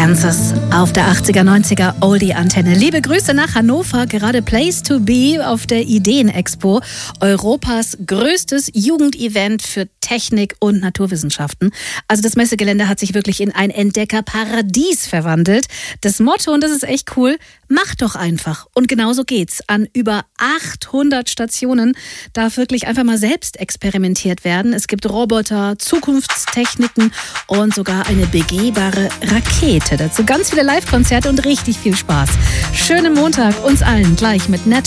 Kansas auf der 80er, 90er Oldie-Antenne. Liebe Grüße nach Hannover, gerade Place to Be auf der Ideen-Expo, Europas größtes Jugendevent für Technik und Naturwissenschaften. Also das Messegelände hat sich wirklich in ein Entdeckerparadies verwandelt. Das Motto, und das ist echt cool, mach doch einfach. Und genauso geht's. An über 800 Stationen darf wirklich einfach mal selbst experimentiert werden. Es gibt Roboter, Zukunftstechniken und sogar eine begehbare Rakete. Dazu ganz viele Live-Konzerte und richtig viel Spaß. Schönen Montag uns allen gleich mit Net